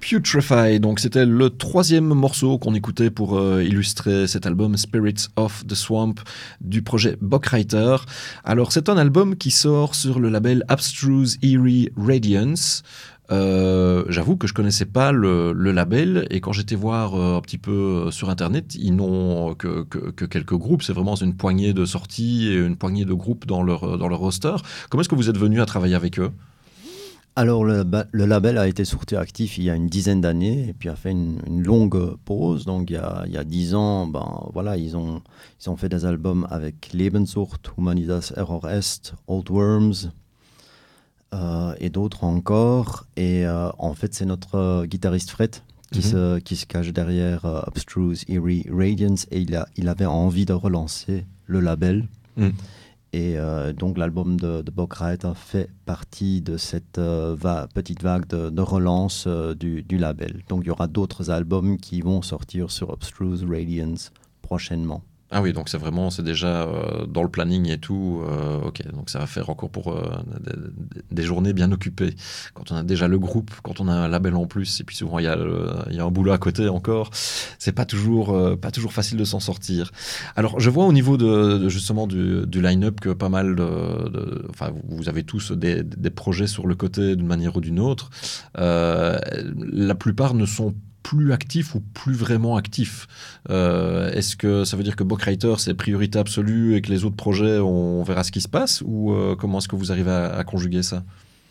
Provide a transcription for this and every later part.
Putrefy, donc c'était le troisième morceau qu'on écoutait pour illustrer cet album Spirits of the Swamp du projet Bockwriter. Alors c'est un album qui sort sur le label Abstruse Eerie Radiance. J'avoue que je connaissais pas le label, et quand j'étais voir un petit peu sur internet, ils n'ont que quelques groupes. C'est vraiment une poignée de sorties et une poignée de groupes dans leur roster. Comment est-ce que vous êtes venu à travailler avec eux? Alors, le label a été surtout actif il y a une dizaine d'années et puis a fait une longue pause. Donc, il y a 10 ans, voilà, ils ont fait des albums avec Lebenssucht, Humanitas Error Est, Old Worms et d'autres encore. Et en fait, c'est notre guitariste Fred qui se cache derrière Abstruse Eerie Radiance, et il avait envie de relancer le label. Et donc l'album de Bockwriter fait partie de cette petite vague de relance du label. Donc il y aura d'autres albums qui vont sortir sur Abstruse Radiance prochainement. Ah oui, donc c'est déjà dans le planning et tout. Ok, donc ça va faire encore pour des journées bien occupées. Quand on a déjà le groupe, quand on a un label en plus, et puis souvent il y a un boulot à côté encore, c'est pas toujours facile de s'en sortir. Alors je vois au niveau justement du line-up que pas mal enfin vous avez tous des projets sur le côté d'une manière ou d'une autre. La plupart ne sont plus actif ou plus vraiment actif. Est-ce que ça veut dire que Bockwriter c'est priorité absolue et que les autres projets on verra ce qui se passe, ou comment est-ce que vous arrivez à conjuguer ça?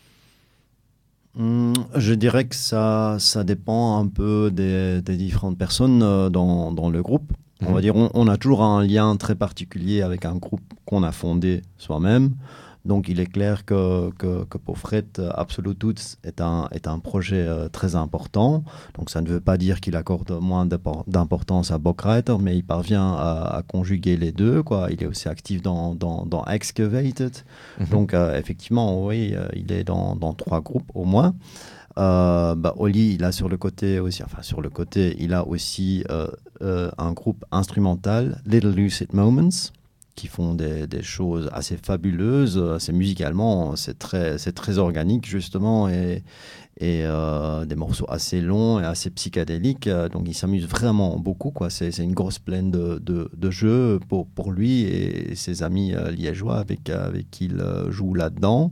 Je dirais que ça dépend un peu des différentes personnes dans le groupe. On va dire, on a toujours un lien très particulier avec un groupe qu'on a fondé soi-même. Donc, il est clair que pour Fred, Absolute Tooth est un projet très important. Donc, ça ne veut pas dire qu'il accorde moins d'importance à Bockwriter, mais il parvient à conjuguer les deux, quoi. Il est aussi actif dans Excavated. Donc, effectivement, oui, il est dans 3 groupes au moins. Oli, il a sur le côté, il a aussi un groupe instrumental, Little Lucid Moments, qui font des choses assez fabuleuses. Musicalement, c'est très organique, justement, et des morceaux assez longs et assez psychédéliques. Donc, il s'amuse vraiment beaucoup, quoi. C'est une grosse plaine de jeu pour lui et ses amis liégeois avec qui il joue là-dedans.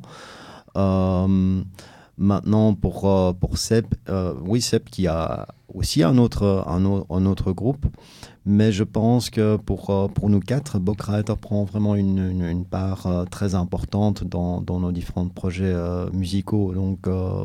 Maintenant, pour Seb, oui, Seb qui a aussi un autre groupe, mais je pense que pour nous 4, Bockwriter prend vraiment une part très importante dans nos différents projets musicaux. Donc,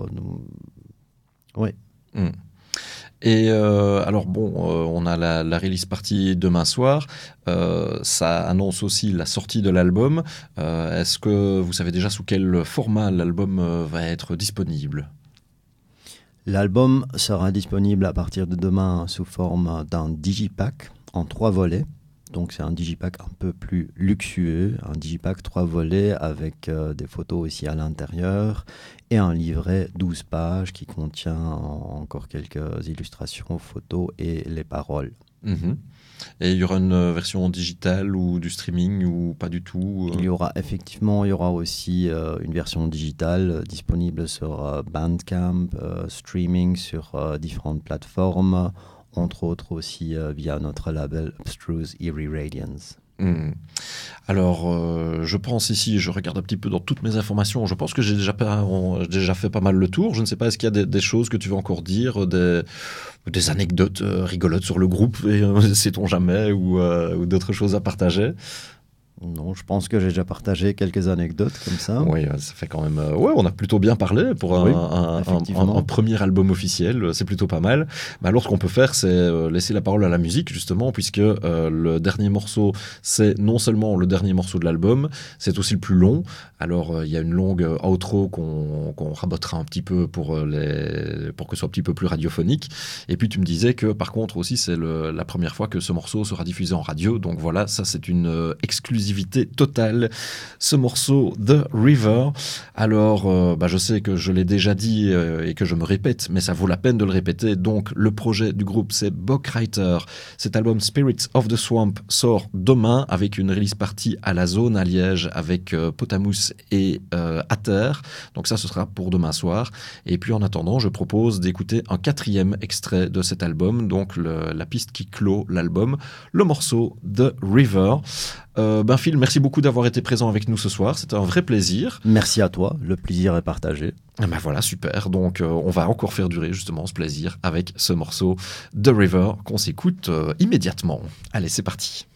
oui. Et alors bon, on a la release party demain soir. Ça annonce aussi la sortie de l'album. Est-ce que vous savez déjà sous quel format l'album va être disponible? L'album sera disponible à partir de demain sous forme d'un digipack en 3 volets. Donc c'est un digipack un peu plus luxueux, un digipack 3 volets avec des photos aussi à l'intérieur et un livret 12 pages qui contient encore quelques illustrations, photos et les paroles. Et il y aura une version digitale ou du streaming ou pas du tout? Il y aura aussi une version digitale disponible sur Bandcamp, streaming sur différentes plateformes, entre autres aussi via notre label Abstruse Eerie Radiance. Alors, je pense ici, je regarde un petit peu dans toutes mes informations, je pense que j'ai déjà fait pas mal le tour. Je ne sais pas, est-ce qu'il y a des choses que tu veux encore dire, des anecdotes rigolotes sur le groupe, sait-on jamais, ou d'autres choses à partager? Non, je pense que j'ai déjà partagé quelques anecdotes comme ça. Oui, ça fait quand même... ouais, on a plutôt bien parlé pour un premier album officiel. C'est plutôt pas mal. Alors, ce qu'on peut faire, c'est laisser la parole à la musique, justement, puisque le dernier morceau, c'est non seulement le dernier morceau de l'album, c'est aussi le plus long. Alors, il y a une longue outro qu'on rabotera un petit peu pour que ce soit un petit peu plus radiophonique. Et puis, tu me disais que, par contre, aussi, c'est la première fois que ce morceau sera diffusé en radio. Donc voilà, ça, c'est une exclusivité exclusivité totale, ce morceau The River. Alors, je sais que je l'ai déjà dit et que je me répète, mais ça vaut la peine de le répéter. Donc, le projet du groupe, c'est Bockwriter. Cet album Spirits of the Swamp sort demain avec une release party à la Zone à Liège avec Potamous et Ater. Donc ça, ce sera pour demain soir. Et puis en attendant, je propose d'écouter un 4e extrait de cet album, donc la piste qui clôt l'album, le morceau The River. Phil, merci beaucoup d'avoir été présent avec nous ce soir. C'était un vrai plaisir. Merci à toi. Le plaisir est partagé. Voilà, super. Donc, on va encore faire durer justement ce plaisir avec ce morceau The River qu'on s'écoute immédiatement. Allez, c'est parti.